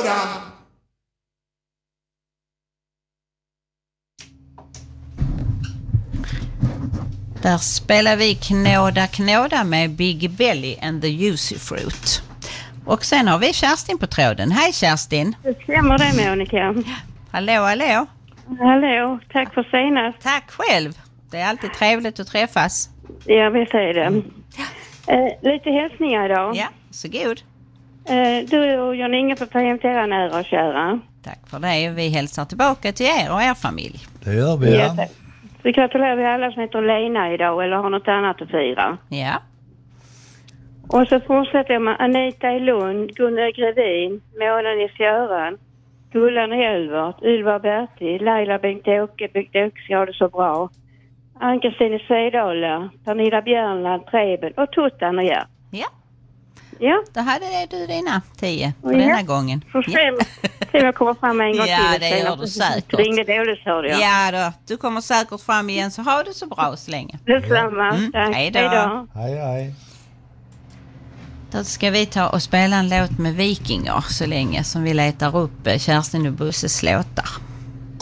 knåda. Där spelar vi knåda med Big Belly and the Juicy Fruit. Och sen har vi Kerstin på tråden. Hej Kerstin! Det stämmer det, Monica. Hallå. Hallå, tack för senast. Tack själv. Det är alltid trevligt att träffas. Ja, vi säger det. Lite hälsningar idag. Ja, så god. Du och Jan-Inge får ta hem till era nära och kära. Tack för det. Vi hälsar tillbaka till er och er familj. Det gör vi, ja. Så gratulerar vi alla som heter Lena idag eller har något annat att fira. Ja. Och så fortsätter jag med Anita i Lund, Gunnar Gredin, Målan i Fjäran, Gullan i Elvert, Ylva Berti, Laila Bengt-Åke ska ha det så bra. Ann-Kristin i Svedala, Pernilla Björnland, Treben och Tuttan och jag. Ja. Ja. Då hade du dina 10 för denna gången. Får se om jag kommer fram en gång till. Ja, det gör du säkert. Ringde dåligt, hörde jag. Ja då, du kommer säkert fram igen, så ha det så bra så länge. Detsamma. Tack. Hej då. Hej. Då ska vi ta och spela en låt med Vikingar så länge som vi letar upp Kerstin och Busses låtar.